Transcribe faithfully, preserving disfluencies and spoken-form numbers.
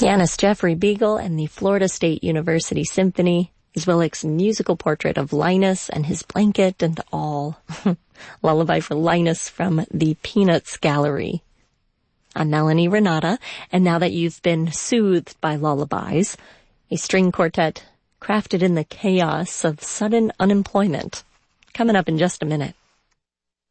Pianist Jeffrey Beagle and the Florida State University Symphony, Zwilic's musical portrait of Linus and his blanket and all. Lullaby for Linus from the Peanuts Gallery. I'm Melanie Renata, and now that you've been soothed by lullabies, a string quartet crafted in the chaos of sudden unemployment. Coming up in just a minute.